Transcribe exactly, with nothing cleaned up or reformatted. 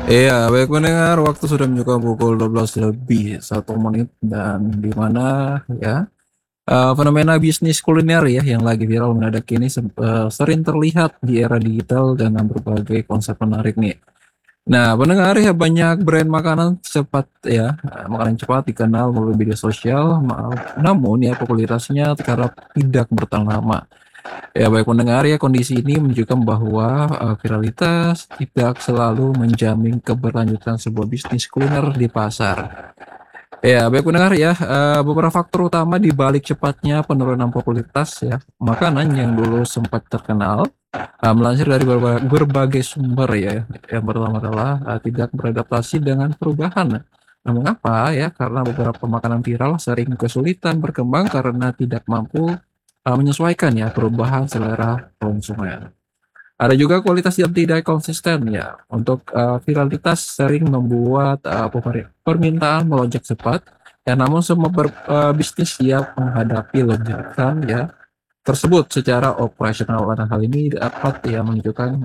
Iya, baik pendengar, waktu sudah menunjukkan pukul dua belas lebih satu menit dan di mana ya eh, fenomena bisnis kuliner ya yang lagi viral mendadak ini sem- eh, sering terlihat di era digital dengan berbagai konsep menarik nih. Nah, pendengar ya banyak brand makanan cepat ya, eh, makanan cepat dikenal melalui media sosial, ma- namun ya popularitasnya terkadang tidak bertahan lama. Ya, baik pendengar ya, kondisi ini menunjukkan bahwa eh, viralitas tidak selalu menjamin keberlanjutan sebuah bisnis kuliner di pasar. Ya, baik pendengar ya, eh, beberapa faktor utama di balik cepatnya penurunan popularitas ya, makanan yang dulu sempat terkenal, eh, melansir dari berba- berbagai sumber ya. Yang pertama adalah eh, tidak beradaptasi dengan perubahan. Nah, mengapa ya? Karena beberapa makanan viral sering kesulitan berkembang karena tidak mampu eh, menyesuaikan ya perubahan selera konsumen. Ada juga kualitas yang tidak konsisten ya. Untuk eh, viralitas sering membuat eh, pemer- permintaan melonjak cepat. Ya, namun semua ber- eh, bisnis siap menghadapi lonjakan ya tersebut secara operasional. Dan hal ini dapat ya menunjukkan